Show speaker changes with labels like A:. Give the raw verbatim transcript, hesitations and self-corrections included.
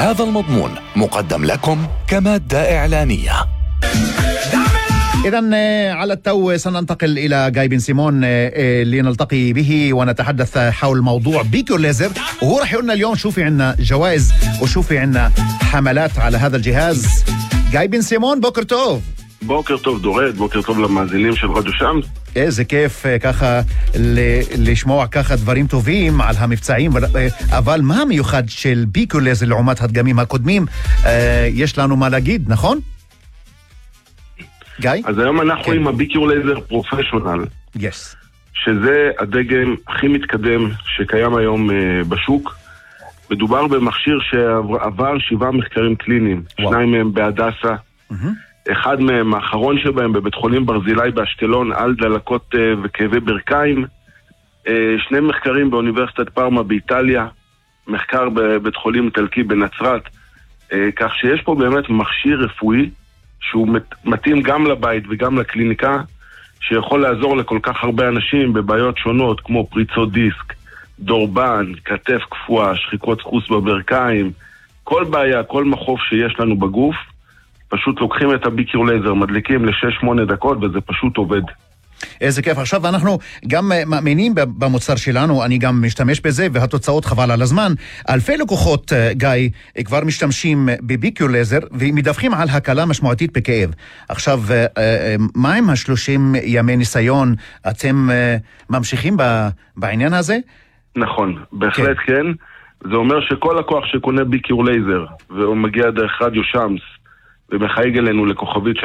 A: هذا المضمون مقدم لكم كمادة إعلانية.
B: إذن على التو سننتقل إلى جاي بن سيمون لنلتقي به ونتحدث حول موضوع بيكور ليزر، وهو رح يقولنا اليوم شو في عنا جوائز وشو في عنا حملات على هذا الجهاز. جاي بن سيمون בוקר טוב.
C: בוקר טוב דורד, בוקר טוב למאזינים של רדיו שמס.
B: איזה כיף ככה לשמוע ככה דברים טובים על המבצעים, אבל מה המיוחד של ביקור לייזר לעומת הדגמים הקודמים? יש לנו מה להגיד, נכון? גיא?
C: אז היום אנחנו כן. עם הביקור לייזר פרופשיונל,
B: yes.
C: שזה הדגם הכי מתקדם שקיים היום uh, בשוק. מדובר במכשיר שעבר שבעה מחקרים קליניים, wow. שניים מהם בהדסה, mm-hmm. אחד מהם, האחרון שבהם, בבית חולים ברזילי באשקלון, על דלקות uh, וכאבי ברכיים, uh, שני מחקרים באוניברסיטת פארמה באיטליה, מחקר בבית חולים איטלקי בנצרת, uh, כך שיש פה באמת מכשיר רפואי, שהוא מתאים גם לבית וגם לקליניקה, שיכול לעזור לכל כך הרבה אנשים בבעיות שונות, כמו פריצות דיסק, דורבן, כתף קפואה, שחיקות חוס בברכיים, כל בעיה, כל מחוף שיש לנו בגוף, פשוט לוקחים את הביקור לייזר, מדליקים ל-שש שמונה דקות, וזה פשוט עובד.
B: איזה כיף. עכשיו אנחנו גם מאמינים במוצר שלנו, אני גם משתמש בזה, והתוצאות חבל על הזמן. אלפי לקוחות, גיא, כבר משתמשים בביקור לייזר ומדווחים על הקלה משמעותית בכאב. עכשיו, מה עם השלושים ימי ניסיון? אתם ממשיכים בעניין הזה?
C: נכון, בהחלט כן. כן. זה אומר שכל לקוח שקונה ביקור לייזר והוא מגיע דרך רדיו שמס ומחייג אלינו לכוכבית